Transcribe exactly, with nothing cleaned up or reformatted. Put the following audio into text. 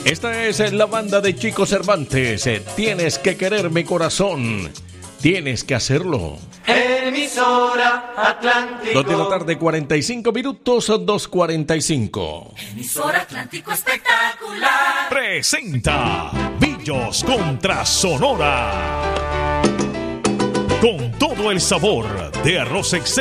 Esta es la banda de Chico Cervantes. Tienes que querer mi corazón. Tienes que hacerlo. Emisora Atlántico. Dos de la tarde, cuarenta y cinco minutos, dos cuarenta y cinco. Emisora Atlántico espectacular. Presenta Villos contra Sonora. Con todo el sabor de arroz excelente.